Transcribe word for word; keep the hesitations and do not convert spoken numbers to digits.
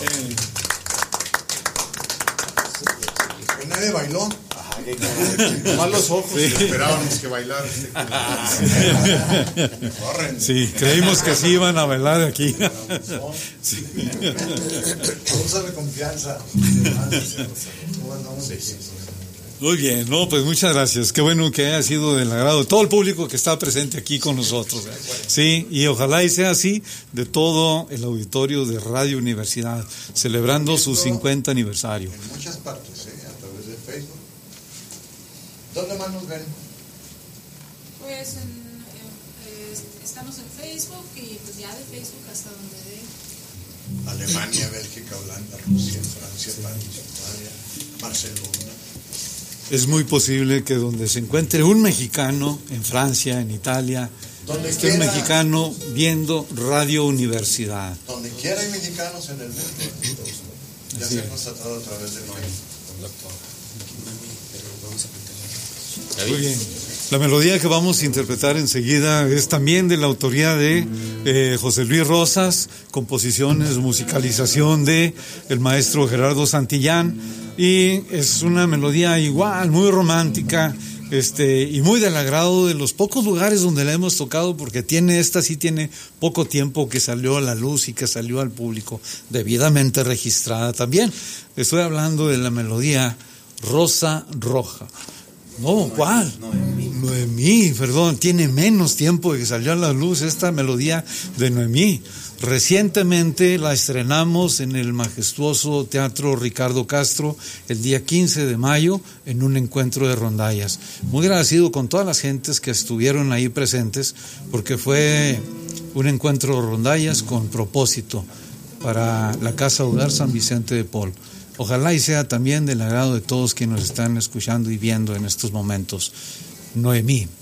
Pues nadie bailó. Nomás los ojos. Sí. Esperábamos que bailara. Corren. Sí, creímos que sí iban a bailar aquí. Sí. Vamos a la confianza. Muy bien, no, pues muchas gracias. Qué bueno que haya sido del agrado de todo el público que está presente aquí con nosotros. Sí, y ojalá y sea así de todo el auditorio de Radio Universidad, celebrando su cincuenta aniversario. En muchas partes, ¿eh? A través de Facebook. ¿Dónde más nos ven? Pues en, eh, estamos en Facebook y pues ya de Facebook hasta donde dé. Alemania, Bélgica, Holanda, Rusia, Francia, París, Italia, Barcelona. Es muy posible que donde se encuentre un mexicano, en Francia, en Italia, donde esté un mexicano viendo Radio Universidad. Donde quiera hay mexicanos en el mundo. Ya Así se ha es. constatado a través del Muy bien. La melodía que vamos a interpretar enseguida es también de la autoría de eh, José Luis Rosas, composiciones, musicalización de el maestro Gerardo Santillán, y es una melodía igual, muy romántica, este, y muy del agrado de los pocos lugares donde la hemos tocado, porque tiene esta sí tiene poco tiempo que salió a la luz y que salió al público, debidamente registrada también. Estoy hablando de la melodía Rosa Roja. No, ¿cuál? Noemí. Noemí, perdón, tiene menos tiempo de que salió a la luz esta melodía de Noemí. Recientemente la estrenamos en el majestuoso Teatro Ricardo Castro el día quince de mayo en un encuentro de rondallas. Muy agradecido con todas las gentes que estuvieron ahí presentes, porque fue un encuentro de rondallas con propósito para la Casa Hogar San Vicente de Paul. Ojalá y sea también del agrado de todos quienes nos están escuchando y viendo en estos momentos. Noemí.